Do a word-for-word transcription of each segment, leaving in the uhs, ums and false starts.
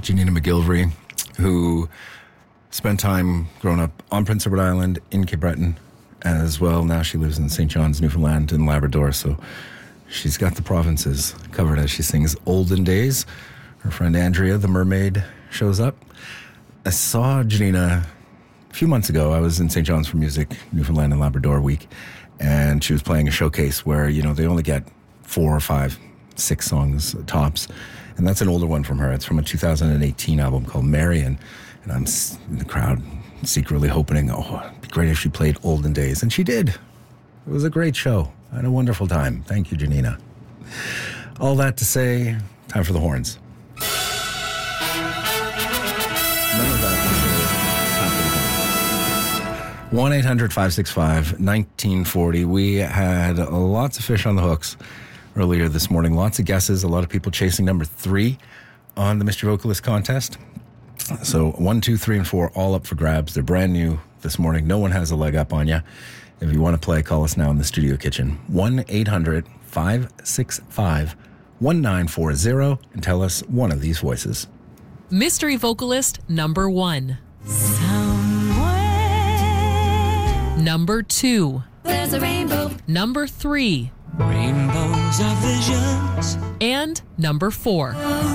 Janina McGilvery, who spent time growing up on Prince Edward Island in Cape Breton as well. Now she lives in Saint John's, Newfoundland and Labrador, so she's got the provinces covered as she sings Olden Days. Her friend Andrea, the mermaid, shows up. I saw Janina a few months ago. I was in Saint John's for Music, Newfoundland and Labrador week, and she was playing a showcase where, you know, they only get four or five, six songs tops. And that's an older one from her. It's from a two thousand eighteen album called Marion. And I'm in the crowd secretly hoping, oh, it'd be great if she played Olden Days. And she did. It was a great show. I had a wonderful time. Thank you, Janina. All that to say, time for the horns. None of that to say, one eight hundred five six five nineteen forty. We had lots of fish on the hooks earlier this morning. Lots of guesses. A lot of people chasing number three on the Mystery Vocalist contest. So one, two, three, and four all up for grabs. They're brand new this morning. No one has a leg up on you. If you want to play, call us now in the studio kitchen. one eight hundred five six five one nine four zero and tell us one of these voices. Mystery Vocalist number one. Somewhere. Number two. There's a rainbow. Number three. Rainbows of visions. And number four.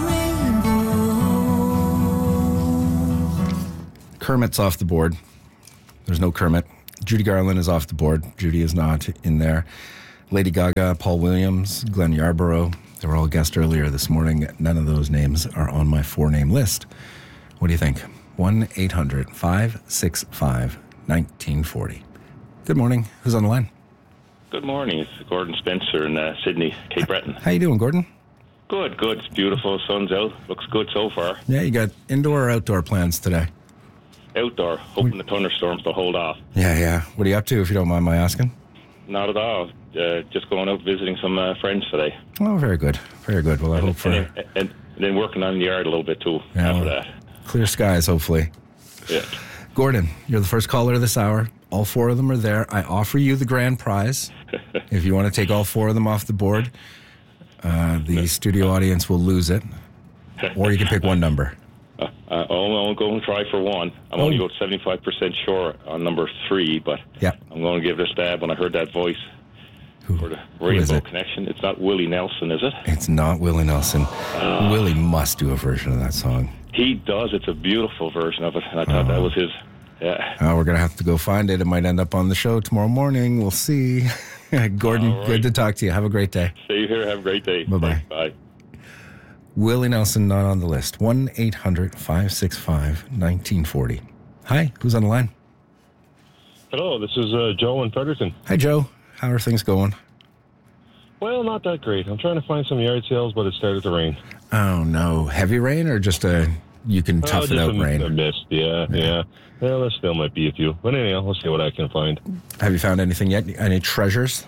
Kermit's off the board. There's no Kermit. Judy Garland is off the board. Judy is not in there. Lady Gaga, Paul Williams, Glenn Yarborough. They were all guessed earlier this morning. None of those names are on my four-name list. What do you think? one eight hundred five six five nineteen forty. Good morning. Who's on the line? Good morning. It's Gordon Spencer in uh, Sydney, Cape Breton. How you doing, Gordon? Good, good. It's beautiful. Sun's out. Looks good so far. Yeah, you got indoor or outdoor plans today? Outdoor. Hoping the thunderstorms to hold off. Yeah, yeah. What are you up to, if you don't mind my asking? Not at all. Uh, just going out visiting some uh, friends today. Oh, very good. Very good. Well, I and, hope for... And, and, and then working on the yard a little bit, too, Yeah, after well, that. Clear skies, hopefully. Yeah. Gordon, you're the first caller of this hour. All four of them are there. I offer you the grand prize. If you want to take all four of them off the board, uh, the studio audience will lose it. Or you can pick one number. Uh, uh, I'll, I'll go and try for one. I'm Oh. only about seventy-five percent sure on number three, but Yeah. I'm going to give it a stab when I heard that voice Who, for the who is Rainbow it? Connection. It's not Willie Nelson, is it? It's not Willie Nelson. Willie must do a version of that song. He does. It's a beautiful version of it, and I thought that was his. Yeah. Uh, we're going to have to go find it. It might end up on the show tomorrow morning. We'll see. Gordon, All right. good to talk to you. Have a great day. Stay here. Have a great day. Bye-bye. Bye. Willie Nelson not on the list. one eight hundred five six five nineteen forty. Hi, who's on the line? Hello, this is uh, Joe in Fredericton. Hi, Joe. How are things going? Well, not that great. I'm trying to find some yard sales, but it started to rain. Oh, no. Heavy rain or just a you can Oh, tough just it out a, rain? a mist, yeah, yeah. yeah. Well, there still might be a few. But anyhow, we'll see what I can find. Have you found anything yet? Any treasures?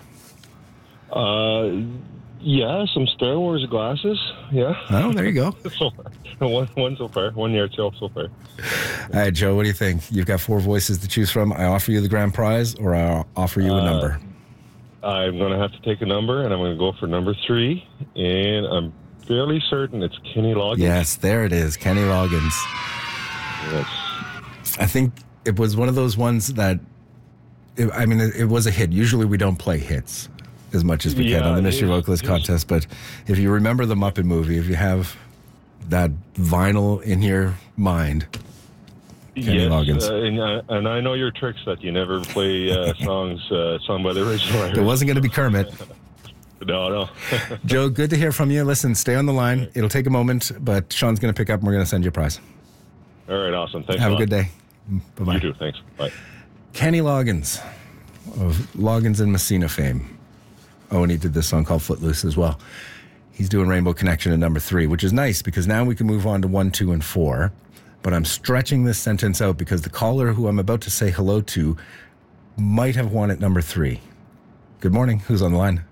Uh, yeah, some Star Wars glasses, yeah. Oh, there you go. so, one, one so far, one yard sale so far. All right, Joe, what do you think? You've got four voices to choose from. I offer you the grand prize or I offer you a Uh, number? I'm going to have to take a number, and I'm going to go for number three, and I'm fairly certain it's Kenny Loggins. Yes, there it is. Kenny Loggins. Yes. I think it was one of those ones that, it, I mean, it, it was a hit. Usually we don't play hits as much as we can Yeah, on the Mystery it- Vocalist it- contest, but if you remember the Muppet movie, if you have that vinyl in your mind, Kenny yes, Loggins. Uh, and, uh, and I know your tricks that you never play uh, songs uh, sung by the original It writer. wasn't going to be Kermit. No, no. Joe, good to hear from you. Listen, stay on the line. It'll take a moment, but Sean's going to pick up and we're going to send you a prize. All right, awesome. Thanks Have a a lot. good day. Bye-bye. You too. Thanks. Bye. Kenny Loggins of Loggins and Messina fame. Oh, and he did this song called Footloose as well. He's doing Rainbow Connection at number three, which is nice because now we can move on to one, two, and four. But I'm stretching this sentence out because the caller who I'm about to say hello to might have won at number three. Good morning. Who's on the line?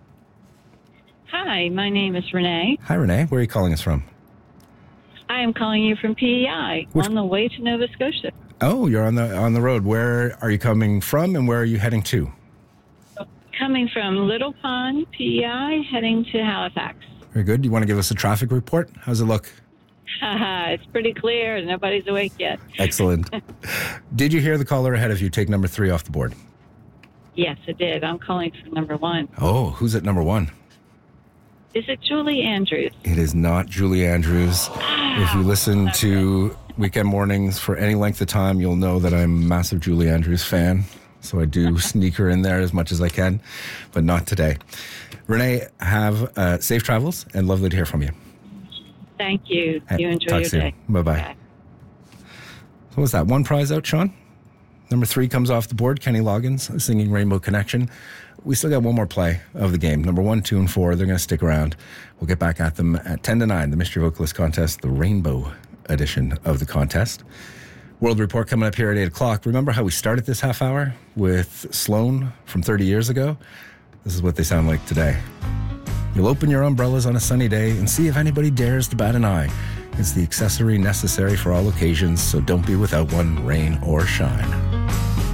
Hi, my name is Renee. Hi, Renee. Where are you calling us from? I am calling you from P E I Which- on the way to Nova Scotia. Oh, you're on the on the road. Where are you coming from and where are you heading to? Coming from Little Pond, P E I, heading to Halifax. Very good. Do you want to give us a traffic report? How's it look? It's pretty clear and nobody's awake yet. Excellent. Did you hear the caller ahead of you take number three off the board? Yes, I did. I'm calling for number one. Oh, who's at number one? Is it Julie Andrews? It is not Julie Andrews. If you listen to Weekend Mornings for any length of time, you'll know that I'm a massive Julie Andrews fan. So I do sneak her in there as much as I can, but not today. Renee, have uh, safe travels and lovely to hear from you. Thank you. Hey, You enjoy talk your soon. day. Bye-bye. Bye. So what's that? One prize out, Sean? Number three comes off the board. Kenny Loggins singing Rainbow Connection. We still got one more play of the game. Number one, two, and four. They're going to stick around. We'll get back at them at ten to nine. The Mystery Vocalist Contest, the Rainbow edition of the contest. World Report coming up here at eight o'clock. Remember how we started this half hour with Sloan from thirty years ago? This is what they sound like today. You'll open your umbrellas on a sunny day and see if anybody dares to bat an eye. It's the accessory necessary for all occasions, so don't be without one, rain or shine.